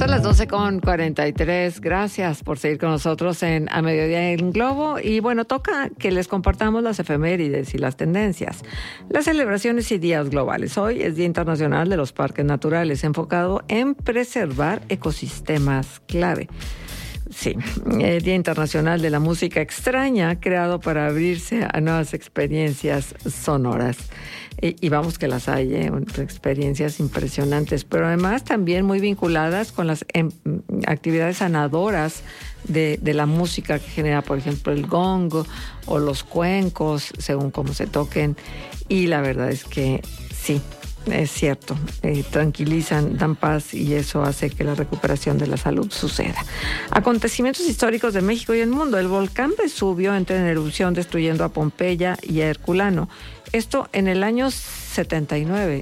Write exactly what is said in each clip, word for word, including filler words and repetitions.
Son las doce con cuarenta y tres. Gracias por seguir con nosotros en A Mediodía en Globo. Y bueno, toca que les compartamos las efemérides y las tendencias, las celebraciones y días globales. Hoy es Día Internacional de los Parques Naturales, enfocado en preservar ecosistemas clave. Sí, el Día Internacional de la Música Extraña, creado para abrirse a nuevas experiencias sonoras. Y, y vamos que las hay, ¿eh? Experiencias impresionantes, pero además también muy vinculadas con las em, actividades sanadoras de, de la música que genera, por ejemplo, el gong o los cuencos, según cómo se toquen. Y la verdad es que sí, es cierto, eh, tranquilizan, dan paz y eso hace que la recuperación de la salud suceda. Acontecimientos históricos de México y el mundo. El volcán Vesubio entra en erupción destruyendo a Pompeya y a Herculano. Esto en el año setenta y nueve.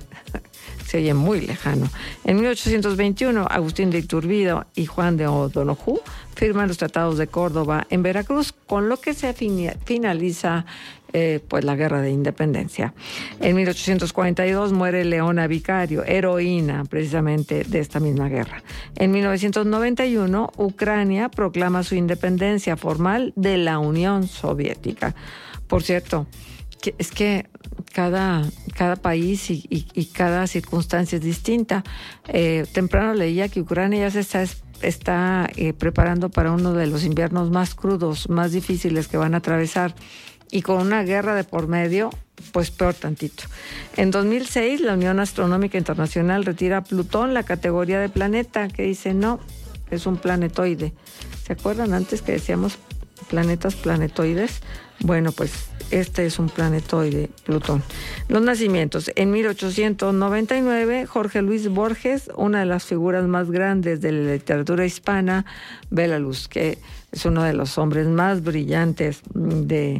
Se oye muy lejano. En mil ochocientos veintiuno, Agustín de Iturbide y Juan de O'Donoghue firman los tratados de Córdoba en Veracruz, con lo que se finaliza eh, pues la Guerra de Independencia. En mil ochocientos cuarenta y dos muere Leona Vicario, heroína precisamente de esta misma guerra. En mil novecientos noventa y uno, Ucrania proclama su independencia formal de la Unión Soviética. Por cierto, que es que cada, cada país y, y, y cada circunstancia es distinta. Eh, temprano leía que Ucrania ya se está, está eh, preparando para uno de los inviernos más crudos, más difíciles que van a atravesar, y con una guerra de por medio, pues peor tantito. En dos mil seis, la Unión Astronómica Internacional retira a Plutón la categoría de planeta, que dice no, es un planetoide. ¿Se acuerdan antes que decíamos planetas planetoides? Bueno, pues este es un planetoide, Plutón. Los nacimientos. En mil ochocientos noventa y nueve, Jorge Luis Borges, una de las figuras más grandes de la literatura hispana, ve la luz, que es uno de los hombres más brillantes de,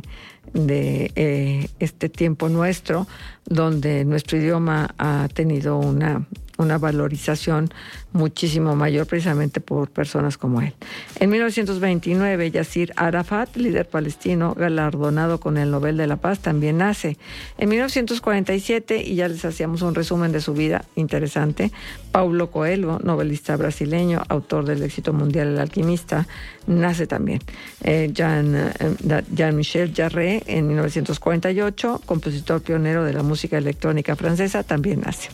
de eh, este tiempo nuestro, donde nuestro idioma ha tenido una, una valorización muchísimo mayor precisamente por personas como él. En mil novecientos veintinueve, Yasir Arafat, líder palestino galardonado con el Nobel de la Paz, también nace. En mil novecientos cuarenta y siete, y ya les hacíamos un resumen de su vida interesante, Paulo Coelho, novelista brasileño, autor del éxito mundial El Alquimista, nace también. Eh, Jean, eh, Jean-Michel Jarre, en mil novecientos cuarenta y ocho, compositor pionero de la música electrónica francesa, también nace.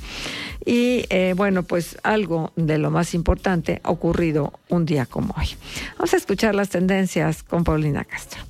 Y eh, bueno, pues algo de lo más importante ha ocurrido un día como hoy. Vamos a escuchar las tendencias con Paulina Castro.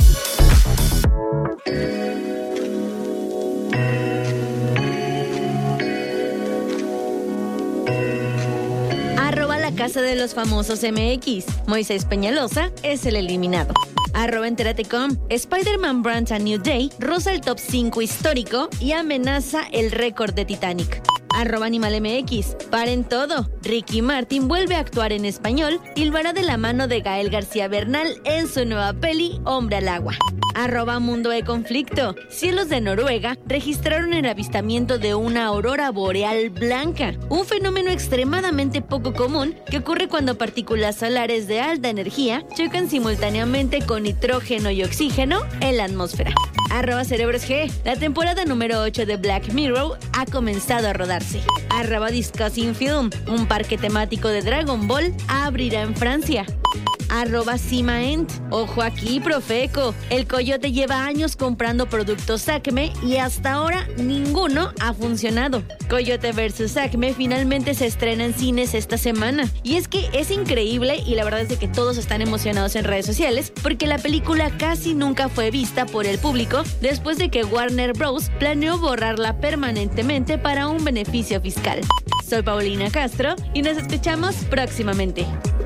Arroba la Casa de los Famosos M X. Moisés Peñalosa es el eliminado. Arroba Enteratecom. Spider-Man Brand a New Day roza el top cinco histórico y amenaza el récord de Titanic. Arroba Animal M X. Paren todo. Ricky Martin vuelve a actuar en español y lo hará de la mano de Gael García Bernal en su nueva peli Hombre al Agua. Arroba Mundo de Conflicto. Cielos de Noruega registraron el avistamiento de una aurora boreal blanca, un fenómeno extremadamente poco común que ocurre cuando partículas solares de alta energía chocan simultáneamente con nitrógeno y oxígeno en la atmósfera. Arroba Cerebros G. La temporada número ocho de Black Mirror ha comenzado a rodarse. Arroba Discussing Film. Un parque temático de Dragon Ball abrirá en Francia. Arroba Cimaent. Ojo aquí, Profeco. El Coyote lleva años comprando productos Acme y hasta ahora ninguno ha funcionado. Coyote versus Acme finalmente se estrena en cines esta semana. Y es que es increíble y la verdad es de que todos están emocionados en redes sociales porque la película casi nunca fue vista por el público después de que Warner Bros. Planeó borrarla permanentemente para un beneficio fiscal. Soy Paulina Castro y nos escuchamos próximamente.